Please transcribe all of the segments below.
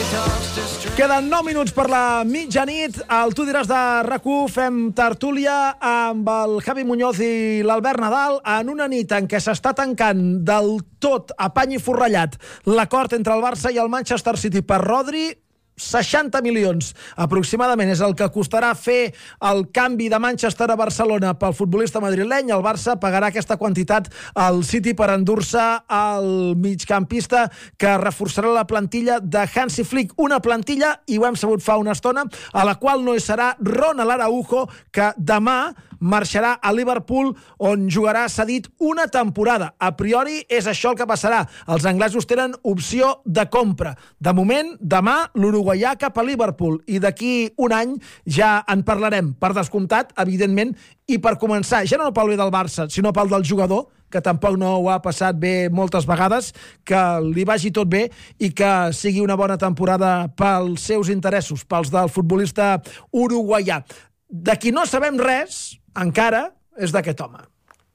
Queden 9 minuts per la mitjanit. Al Tu diràs de RAC1 fem tertúlia amb el Javi Muñoz i l'Albert Nadal en una nit en què s'està tancant del tot a pany i forrellat l'acord entre el Barça i el Manchester City per Rodri. 60 milions aproximadament és el que costarà fer el canvi de Manchester a Barcelona pel futbolista madrileny. El Barça pagarà aquesta quantitat al City per endur-se el migcampista que reforçarà la plantilla de Hansi Flick, una plantilla, i ho hem sabut fa una estona, a la qual no hi serà Ronald Araujo, que demà marxarà a Liverpool, on jugarà cedit una temporada. A priori és això el que passarà. Els anglesos tenen opció de compra. De moment, demà, l'uruguaià cap a Liverpool, i d'aquí un any ja en parlarem. Per descomptat, evidentment, i per començar, ja no pel bé del Barça, sinó pel del jugador, que tampoc no ho ha passat bé moltes vegades, que li vagi tot bé i que sigui una bona temporada pels seus interessos, pels del futbolista uruguaià. De qui no sabem res, encara, és d'aquest home.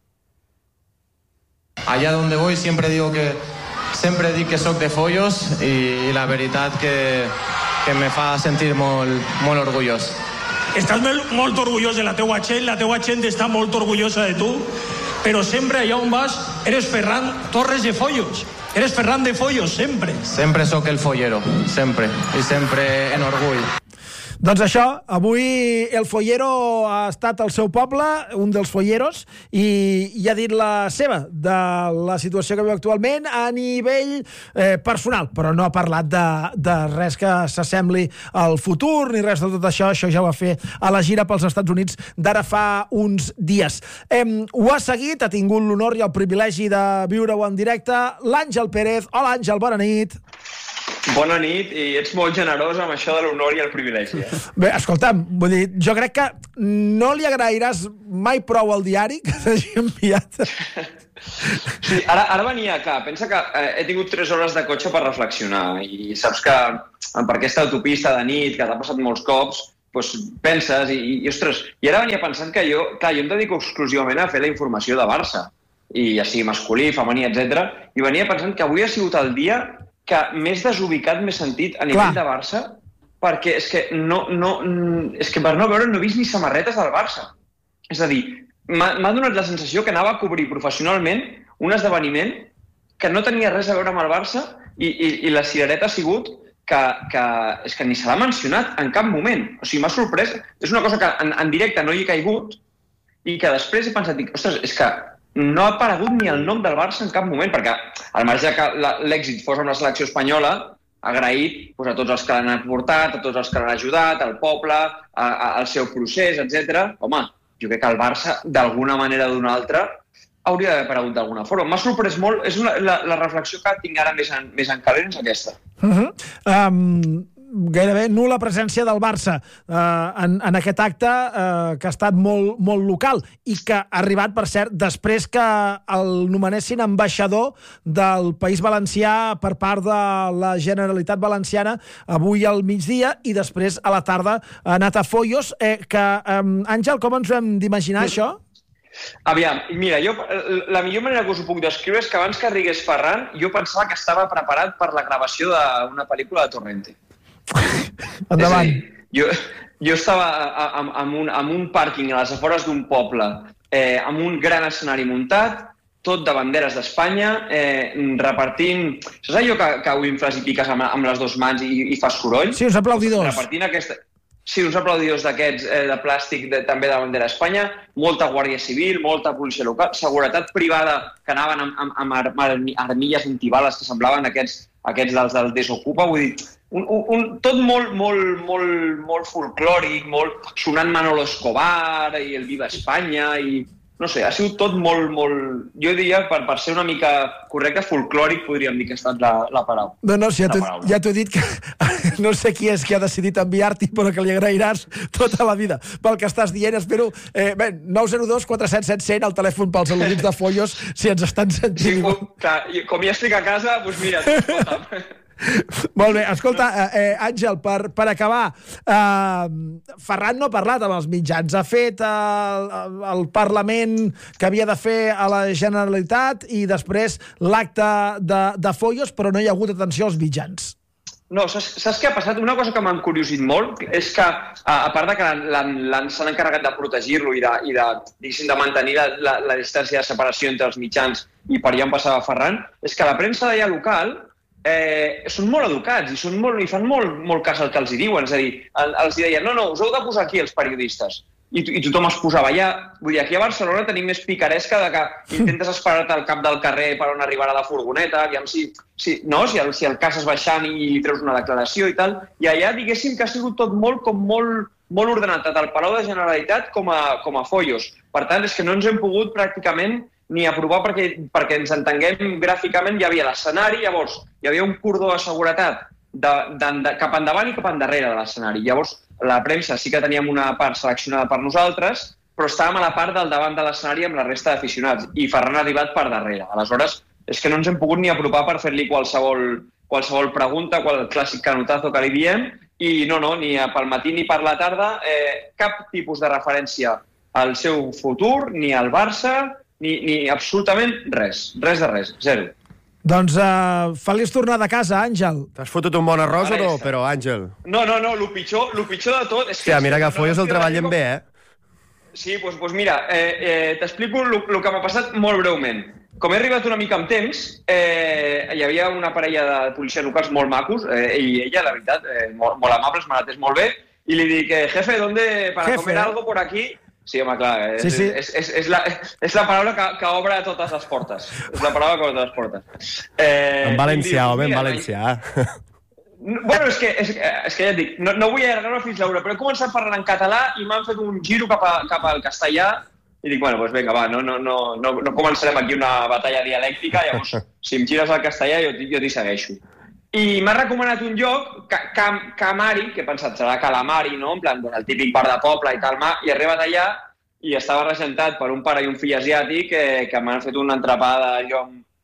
Allá donde voy siempre digo que soc de follos i la veritat que me fa sentir molt orgullós. Estàs molt orgullós de la teua gent està molt orgullosa de tu, però sempre allà on vas eres Ferran Torres de Follos. Eres Ferran de Follos, sempre. Sempre sóc el follero, sempre, i sempre en orgull. Doncs això, avui el follero ha estat al seu poble, un dels folleros, i ha dit la seva, de la situació que viu actualment a nivell personal, però no ha parlat de res que s'assembli al futur, ni res de tot això. Això ja ho va fer a la gira pels Estats Units d'ara fa uns dies. Ho ha seguit, ha tingut l'honor i el privilegi de viure-ho en directe, l'Àngel Pérez. Hola, Àngel, bona nit. Bona nit, i ets molt generós amb això de l'honor i el privilegi. Bé, escolta'm, vull dir, jo crec que no li agrairàs mai prou al diari que t'hagi enviat. Sí, ara venia acá. Pensa que he tingut 3 hores de cotxe per reflexionar, i saps que per aquesta autopista de nit, que t'ha passat molts cops, doncs penses, i ostres, i ara venia pensant que jo em dedico exclusivament a fer la informació de Barça, i ja sigui masculí, femení, etc. I venia pensant que avui ha sigut el dia que més desubicat m'he sentit a nivell de Barça, perquè és que per no veure no he vist ni samarretes del Barça. És a dir, m'ha donat la sensació que anava a cobrir professionalment un esdeveniment que no tenia res a veure amb el Barça, i la cirereta ha sigut que ni se l'ha mencionat en cap moment. O sigui, m'ha sorprès. És una cosa que en directe no hi he caigut, i que després he pensat, ostres, és que no ha aparegut ni el nom del Barça en cap moment, perquè al marge que l'èxit fos amb la selecció espanyola, agraït a tots els que l'han aportat, a tots els que l'han ajudat, al poble, al seu procés, etc. Home, jo crec que el Barça, d'alguna manera o d'una altra, hauria d'haver aparegut d'alguna forma. M'ha sorprès molt, és la reflexió que tinc ara més en calent és aquesta. Gairebé nul·la presència del Barça en aquest acte, que ha estat molt local, i que ha arribat, per cert, després que el nomenessin ambaixador del País Valencià per part de la Generalitat Valenciana avui al migdia, i després a la tarda ha anat a Follos. Àngel, com ens ho hem d'imaginar, això? Aviam, mira, la millor manera que us ho puc descriure és que abans que arribés Ferran, jo pensava que estava preparat per la gravació d'una pel·lícula de Torrente. Endavant. Jo estava en un pàrquing a les afores d'un poble, amb un gran escenari muntat, tot de banderes d'Espanya, repartint... Saps allò que ho infles i piques amb les 2 mans i fas soroll? Sí, uns aplaudidors. Repartint uns aplaudidors d'aquests de plàstic, també de bandera d'Espanya, molta guàrdia civil, molta policia local, seguretat privada, que anaven amb armilles antibales que semblaven aquests dels del Desocupa. Vull dir, tot molt folclòric, molt sonant Manolo Escobar i el Viva Espanya, i no sé, ha sigut tot molt, jo diria, per ser una mica correcte, folclòric, podríem dir que ha estat la paraula. No, ja t'ho he dit, que no sé qui és qui ha decidit enviar-t'hi, però que li agrairàs tota la vida pel que estàs dient. Espero... 902 477 100, el telèfon pels al·ludits de Follos, si ens estan sentint. Sí, com ja estic a casa, doncs mira, Molt bé, escolta, Àngel, per acabar, Ferran no ha parlat amb els mitjans, ha fet el Parlament que havia de fer a la Generalitat i després l'acte de Follos, però no hi ha hagut atenció als mitjans. No, saps què ha passat? Una cosa que m'ha encuriosit molt és que, a part de que s'han encarregat de protegir-lo i de mantenir la distància de separació entre els mitjans i per allà on passava Ferran, és que la premsa d'allà local són molt educats i fan molt cas al que els hi diuen. És a dir, els deien, no, us heu de posar aquí els periodistes. I tothom es posava allà. Vull dir, aquí a Barcelona tenim més picaresca de que intentes esperar-te al cap del carrer per on arribarà la furgoneta, aviam si el cas es baixant i li treus una declaració i tal. I allà, diguéssim que ha sigut tot molt ordenat, tant al Palau de Generalitat com a Foios. Per tant, és que no ens hem pogut pràcticament ni aprovar perquè ens entenguem gràficament. Hi havia l'escenari, llavors hi havia un cordó de seguretat cap endavant i cap endarrere de l'escenari. Llavors, la premsa sí que teníem una part seleccionada per nosaltres, però estàvem a la part del davant de l'escenari amb la resta d'aficionats, i Ferran ha arribat per darrere. Aleshores, és que no ens hem pogut ni apropar per fer-li qualsevol pregunta, qual clàssic canotazo que li diem, i no, ni pel matí ni per la tarda, cap tipus de referència al seu futur, ni al Barça, ni absolutament res de res, zero. Doncs feliç tornada a casa, Àngel. T'has fotut un bon arròs o no, però, Àngel? No, el pitjor de tot és que... Hòstia, mira que a Foios el treballen bé, Sí, doncs mira, t'explico el que m'ha passat molt breument. Com he arribat una mica amb temps, hi havia una parella de policies locals molt macos, ell i ella, la veritat, molt amables, m'han atès molt bé, i li dic, jefe, para comer algo por aquí... Sí, home, clar, és la paraula que obre totes les portes. És la paraula que obre totes les portes. En valencià, home, en valencià. Bueno, és que ja et dic, no vull allargar-me fins l'hora, però he començat parlant en català i m'han fet un giro cap al castellà i dic, bueno, doncs vinga, va, no començarem aquí una batalla dialèctica, llavors, si em gires al castellà jo t'hi segueixo. I m'ha recomanat un lloc, Camari, que he pensat, serà Calamari, no? En plan, el típic bar de poble i tal, i he arribat allà i estava regentat per un pare i un fill asiàtic que m'han fet un entrepà d'allò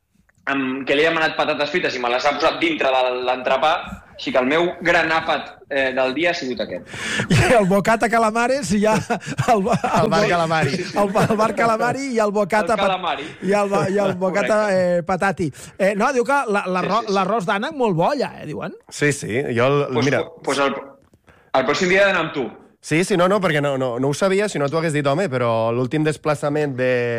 que li he demanat patates frites i me les ha posat dintre de l'entrepà, així que el meu gran àpat del dia ha sigut aquest. I el bocata calamares hi ha... El bar Calamari. El bar Calamari i el bocata... I el bocata patati. No, diu que l'arròs d'ànec molt bo allà, diuen. Sí, mira... Doncs el pròxim dia he d'anar amb tu. Sí, no, perquè no ho sabia, si no t'ho hagués dit, home, però l'últim desplaçament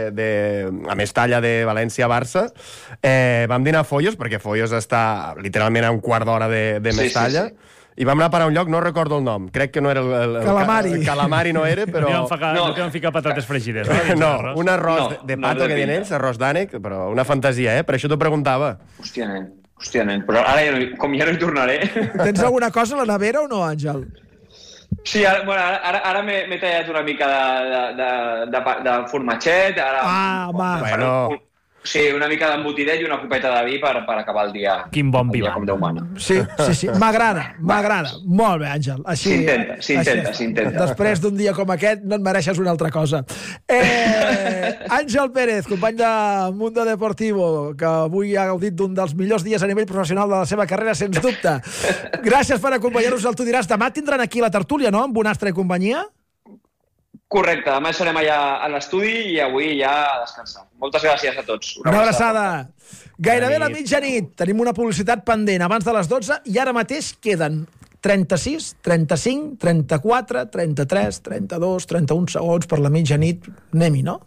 a Mestalla de València a Barça vam dinar a Foios, perquè Foios està literalment a un quart d'hora de Mestalla, i vam anar a parar a un lloc, no recordo el nom, crec que no era el Calamari. Calamari no era, però... No que vam ficar patates fregides. No, un arròs de pato que diuen ells, arròs d'ànec, però una fantasia, per això t'ho preguntava. Hòstia, nen, però ara com ja no hi tornaré... Tens alguna cosa a la nevera o no, Àngel? Sí, ara m'he tallat una mica de formatget. Bueno. Sí, una mica d'embotidet i una copeta de vi per acabar el dia. Quin bon vi, com Déu mana. Sí. M'agrada. Molt bé, Àngel. S'intenta. Després d'un dia com aquest no et mereixes una altra cosa. Àngel Pérez, company de Mundo Deportivo, que avui ha gaudit d'un dels millors dies a nivell professional de la seva carrera, sens dubte. Gràcies per acompanyar-nos al Tu diràs. Demà tindran aquí la tertúlia, no?, amb Bonastre i companyia? Correcte, demà serem allà a l'estudi i avui ja a descansar. Moltes gràcies a tots. Una abraçada. Gairebé la mitjanit. Tenim una publicitat pendent abans de les 12 i ara mateix queden 36, 35, 34, 33, 32, 31 segons per la mitjanit. Anem-hi, no?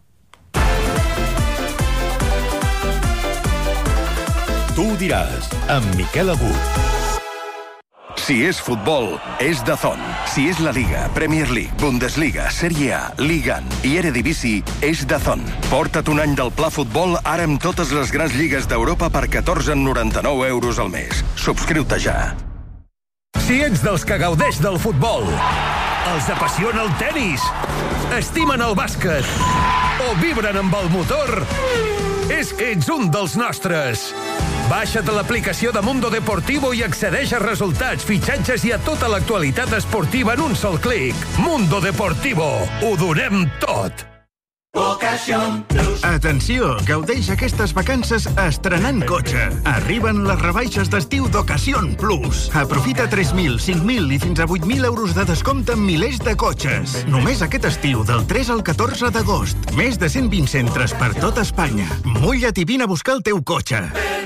Tu diràs, amb Miquel Agut. Si és futbol, és DAZN. Si és la Liga, Premier League, Bundesliga, Serie A, Liga i Eredivisie, és DAZN. Porta't un any del Pla Futbol ara amb totes les grans lligues d'Europa per 14,99 € al mes. Subscriu-te ja. Si ets dels que gaudeix del futbol, els apassiona el tenis, estimen el bàsquet o vibren amb el motor, és que ets un dels nostres. Baixa't l'aplicació de Mundo Deportivo i accedeix a resultats, fitxatges i a tota l'actualitat esportiva en un sol clic. Mundo Deportivo. Ho donem tot. Atenció, gaudeix aquestes vacances estrenant cotxe. Arriben les rebaixes d'estiu d'Ocasión Plus. Aprofita 3.000, 5.000 i fins a 8.000 € de descompte en milers de cotxes. Només aquest estiu, del 3 al 14 d'agost. Més de 120 centres per tot Espanya. Mulla't i vine a buscar el teu cotxe.